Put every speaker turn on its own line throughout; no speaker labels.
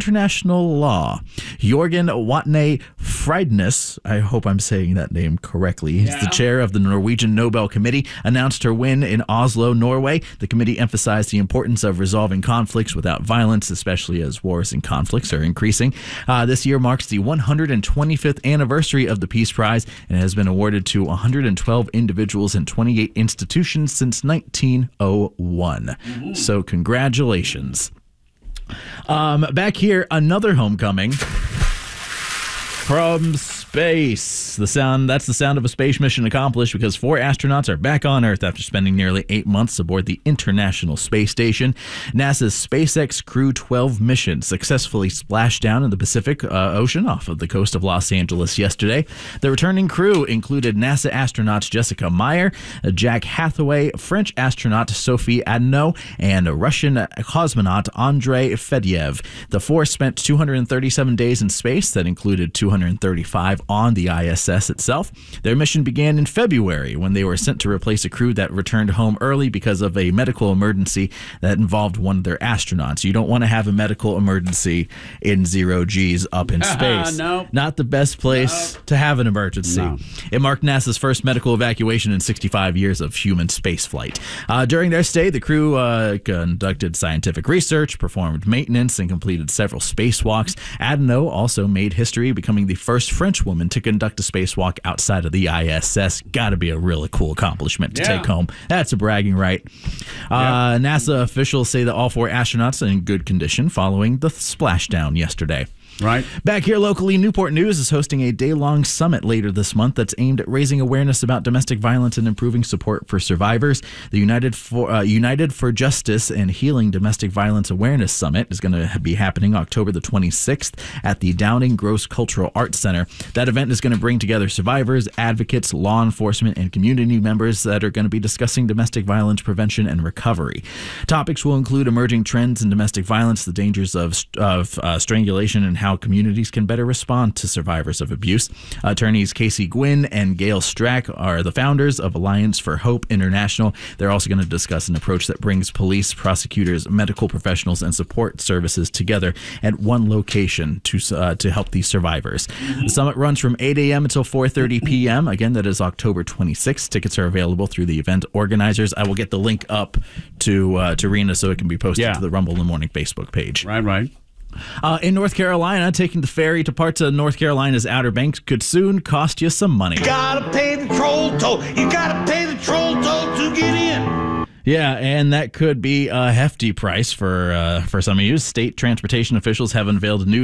international law. Jorgen Watne Friednes, I hope I'm saying that name correctly, he's the chair of the Norwegian Nobel Committee, announced her win in Oslo, Norway. The committee emphasized the importance of resolving conflicts without violence, especially as wars and conflicts are increasing. This year marks the 125th anniversary of the Peace Prize and has been awarded to 112 individuals and 28 institutions since 1901. So congratulations. Back here, another homecoming from space. That's the sound of a space mission accomplished because 4 astronauts are back on Earth after spending nearly 8 months aboard the International Space Station. NASA's SpaceX Crew 12 mission successfully splashed down in the Pacific Ocean off of the coast of Los Angeles yesterday. The returning crew included NASA astronauts Jessica Meyer, Jack Hathaway, French astronaut Sophie Adno, and Russian cosmonaut Andrei Fedyev. The 4 spent 237 days in space. That included 235 on the ISS itself. Their mission began in February when they were sent to replace a crew that returned home early because of a medical emergency that involved one of their astronauts. You don't want to have a medical emergency in 0Gs up in space.
No.
Not the best place to have an emergency.
No.
It marked NASA's first medical evacuation in 65 years of human spaceflight. During their stay, the crew conducted scientific research, performed maintenance, and completed several spacewalks. Adno also made history, becoming the first French woman to conduct a spacewalk outside of the ISS. Gotta be a really cool accomplishment to take home. That's a bragging right. NASA officials say that all 4 astronauts are in good condition following the splashdown yesterday.
Right.
Back here locally, Newport News is hosting a day-long summit later this month that's aimed at raising awareness about domestic violence and improving support for survivors. The United for Justice and Healing Domestic Violence Awareness Summit is going to be happening October the 26th at the Downing Gross Cultural Arts Center. That event is going to bring together survivors, advocates, law enforcement, and community members that are going to be discussing domestic violence prevention and recovery. Topics will include emerging trends in domestic violence, the dangers of strangulation, and how communities can better respond to survivors of abuse. Attorneys Casey Gwynn and Gail Strack are the founders of Alliance for Hope International. They're also going to discuss an approach that brings police, prosecutors, medical professionals, and support services together at one location to help these survivors. The summit runs from 8 a.m. until 4:30 p.m. Again, that is October 26th. Tickets are available through the event organizers. I will get the link up to Rena so it can be posted to the Rumble in the Morning Facebook page.
Right.
In North Carolina, taking the ferry to parts of North Carolina's Outer Banks could soon cost you some money.
You gotta pay the troll toll. You gotta pay the troll toll to get in.
Yeah, and that could be a hefty price for some of you. State transportation officials have unveiled a new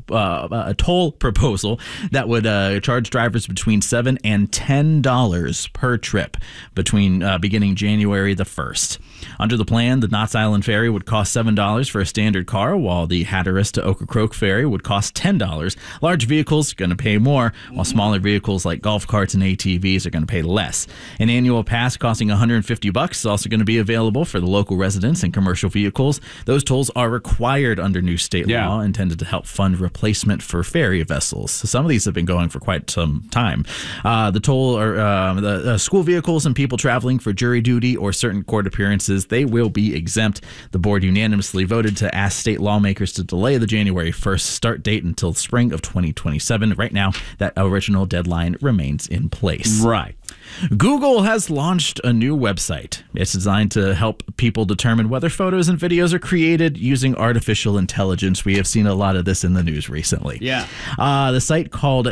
a toll proposal that would charge drivers between $7 and $10 per trip beginning January the 1st. Under the plan, the Knott's Island Ferry would cost $7 for a standard car, while the Hatteras to Ocracoke Ferry would cost $10. Large vehicles are going to pay more, while smaller vehicles like golf carts and ATVs are going to pay less. An annual pass costing $150 is also going to be available for the local residents and commercial vehicles. Those tolls are required under new state law, intended to help fund replacement for ferry vessels. So some of these have been going for quite some time. The toll are the school vehicles and people traveling for jury duty or certain court appearances. They will be exempt. The board unanimously voted to ask state lawmakers to delay the January 1st start date until spring of 2027. Right now, that original deadline remains in place.
Right.
Google has launched a new website. It's designed to help people determine whether photos and videos are created using artificial intelligence. We have seen a lot of this in the news recently.
Yeah.
The site called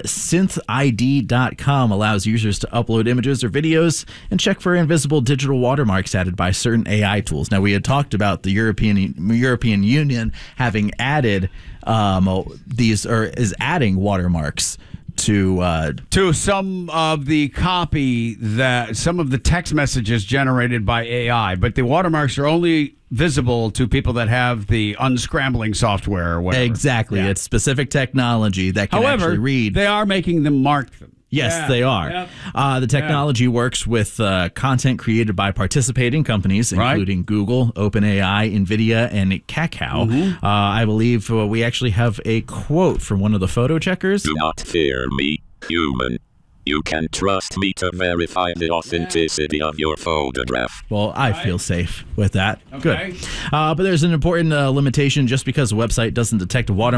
synthid.com allows users to upload images or videos and check for invisible digital watermarks added by certain AI tools. Now, we had talked about the European Union having added is adding watermarks to
some of the copy, that some of the text messages generated by AI, but the watermarks are only visible to people that have the unscrambling software or whatever.
Exactly. It's specific technology that can actually read.
They are making them mark them.
Yes, they are.
Yep.
The technology works with content created by participating companies, including Google, OpenAI, NVIDIA, and Kakao. I believe we actually have a quote from one of the photo checkers.
Do not fear me, human. You can trust me to verify the authenticity of your photograph.
Well, I feel safe with that. Good. But there's an important limitation. Just because a website doesn't detect a watermark